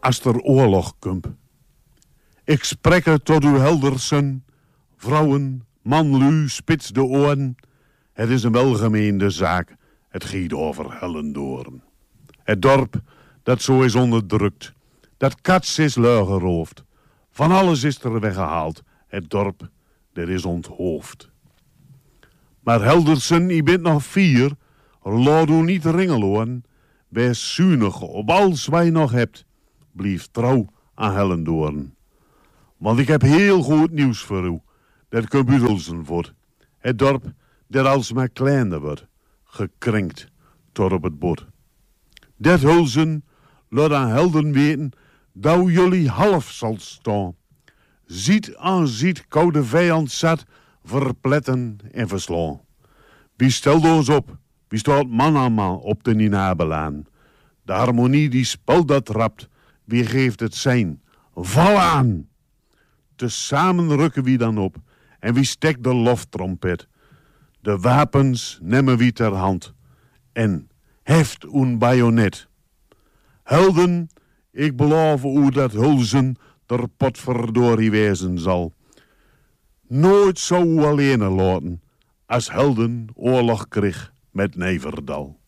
als er oorlog komt. Ik spreek tot uw heldersen, vrouwen, manlu, spits de oren. Het is een welgemeende zaak, het gaat over Hellendoorn. Het dorp dat zo is onderdrukt, dat kats is luigeroofd. Van alles is er weggehaald, het dorp dat is onthoofd. Maar Heldersen, je bent nog 4, laat u niet ringeloon. Wees zuinig op alles wat je nog hebt. Blijf trouw aan Hellendoorn. Want ik heb heel goed nieuws voor u. Dat kunt u hulzen voor. Het dorp dat alsmaar kleiner wordt. Gekrenkt tot op het bord. Dat hulzen laat aan Helden weten dat jullie half zal staan. Ziet aan ziet koude vijand zat verpletten en verslaan. Wie stelt ons op? Wie staat man aan man op de Ninabelaan? De harmonie die spel dat rapt, wie geeft het zijn? Val aan! Tezamen rukken wie dan op en wie stekt de loftrompet. De wapens nemen wie ter hand en heft een bajonet. Helden, ik beloof u dat hulzen der potverdorie wezen zal. Nooit zou u alleen laten als Helden oorlog kreeg met Neverdal.